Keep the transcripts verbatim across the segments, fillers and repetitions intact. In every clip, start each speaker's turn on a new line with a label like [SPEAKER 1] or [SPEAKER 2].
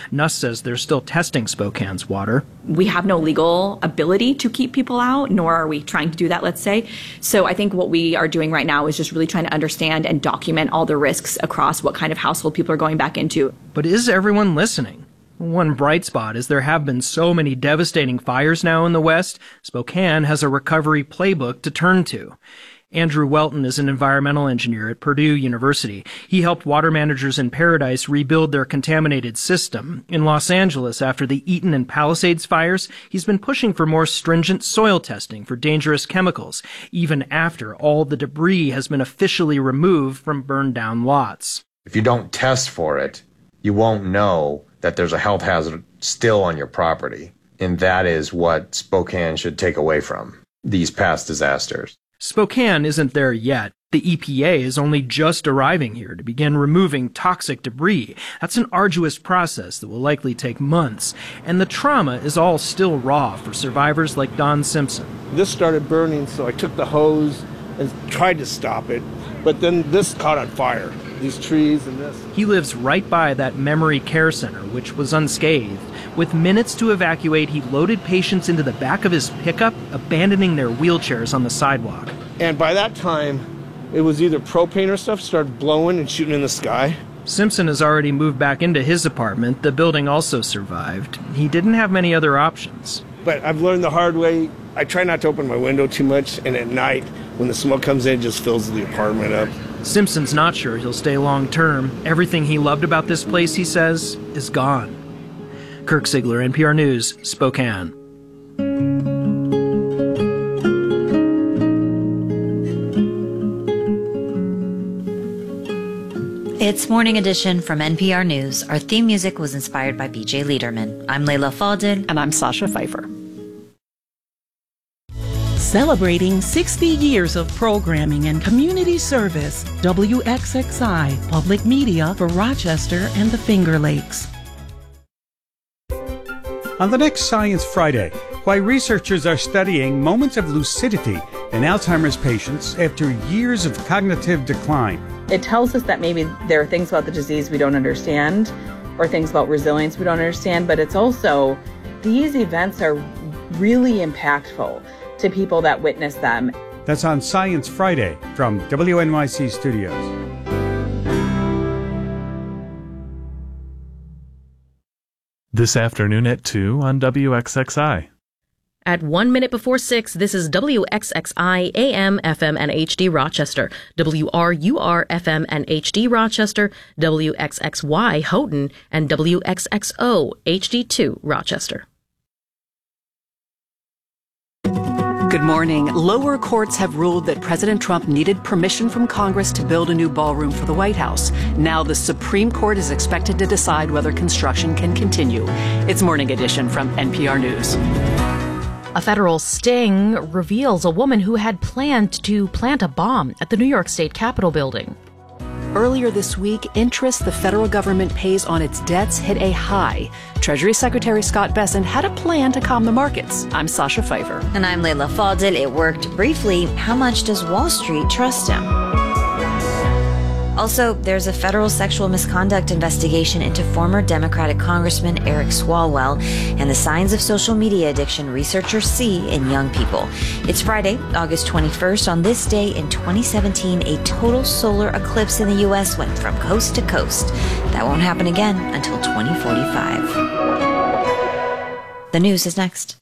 [SPEAKER 1] Nuss says they're still testing Spokane's water.
[SPEAKER 2] We have no legal ability to keep people out, nor are we trying to do that, let's say. So I think what we are doing right now is just really trying to understand and document all the risks across what kind of household people are going back into.
[SPEAKER 1] But is everyone listening? One bright spot is there have been so many devastating fires now in the West, Spokane has a recovery playbook to turn to. Andrew Welton is an environmental engineer at Purdue University. He helped water managers in Paradise rebuild their contaminated system. In Los Angeles, after the Eaton and Palisades fires, he's been pushing for more stringent soil testing for dangerous chemicals, even after all the debris has been officially removed from burned down lots.
[SPEAKER 3] If you don't test for it, you won't know that there's a health hazard still on your property. And that is what Spokane should take away from these past disasters.
[SPEAKER 1] Spokane isn't there yet. The E P A is only just arriving here to begin removing toxic debris. That's an arduous process that will likely take months. And the trauma is all still raw for survivors like Don Simpson.
[SPEAKER 4] This started burning, so I took the hose and tried to stop it. But then this caught on fire. These trees and this.
[SPEAKER 1] He lives right by that memory care center, which was unscathed. With minutes to evacuate, he loaded patients into the back of his pickup, abandoning their wheelchairs on the sidewalk.
[SPEAKER 4] And by that time, it was either propane or stuff started blowing and shooting in the sky.
[SPEAKER 1] Simpson has already moved back into his apartment. The building also survived. He didn't have many other options.
[SPEAKER 4] But I've learned the hard way. I try not to open my window too much, and at night, when the smoke comes in, it just fills the apartment up.
[SPEAKER 1] Simpson's not sure he'll stay long term. Everything he loved about this place, he says, is gone. Kirk Ziegler, N P R News, Spokane.
[SPEAKER 5] It's Morning Edition from N P R News. Our theme music was inspired by B J Liederman. I'm Layla Fadel.
[SPEAKER 2] And I'm Sasha Pfeiffer.
[SPEAKER 6] Celebrating sixty years of programming and community service, W X X I, public media for Rochester and the Finger Lakes.
[SPEAKER 7] On the next Science Friday, why researchers are studying moments of lucidity in Alzheimer's patients after years of cognitive decline.
[SPEAKER 8] It tells us that maybe there are things about the disease we don't understand or things about resilience we don't understand, but it's also these events are really impactful to people that witness them.
[SPEAKER 7] That's on Science Friday from W N Y C Studios.
[SPEAKER 9] This afternoon at two on W X X I.
[SPEAKER 10] At one minute before six, this is W X X I A M, F M, and H D Rochester, W R U R F M and H D Rochester, W X X Y Houghton, and W X X O H D two Rochester.
[SPEAKER 11] Good morning. Lower courts have ruled that President Trump needed permission from Congress to build a new ballroom for the White House. Now the Supreme Court is expected to decide whether construction can continue. It's Morning Edition from N P R News.
[SPEAKER 10] A federal sting reveals a woman who had planned to plant a bomb at the New York State Capitol building.
[SPEAKER 11] Earlier this week, interest the federal government pays on its debts hit a high. Treasury Secretary Scott Bessent had a plan to calm the markets. I'm Sasha Pfeiffer.
[SPEAKER 5] And I'm Layla Fadel. It worked briefly. How much does Wall Street trust him? Also, there's a federal sexual misconduct investigation into former Democratic Congressman Eric Swalwell and the signs of social media addiction researchers see in young people. It's Friday, August twenty-first. On this day in twenty seventeen, a total solar eclipse in the U S went from coast to coast. That won't happen again until twenty forty-five. The news is next.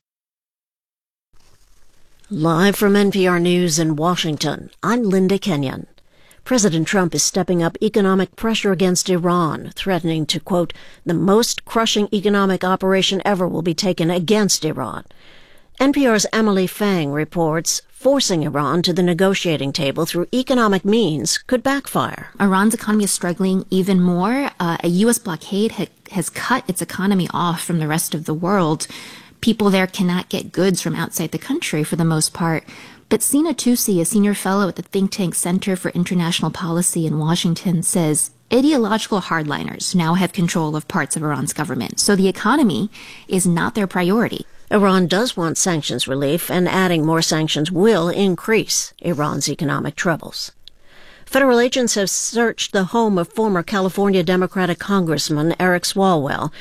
[SPEAKER 12] Live from N P R News in Washington, I'm Linda Kenyon. President Trump is stepping up economic pressure against Iran, threatening to, quote, the most crushing economic operation ever will be taken against Iran. N P R's Emily Fang reports forcing Iran to the negotiating table through economic means could backfire.
[SPEAKER 13] Iran's economy is struggling even more. Uh, a U S blockade ha- has cut its economy off from the rest of the world. People there cannot get goods from outside the country for the most part. But Sina Tusi, a senior fellow at the think tank Center for International Policy in Washington, says ideological hardliners now have control of parts of Iran's government, so the economy is not their priority.
[SPEAKER 12] Iran does want sanctions relief, and adding more sanctions will increase Iran's economic troubles. Federal agents have searched the home of former California Democratic Congressman Eric Swalwell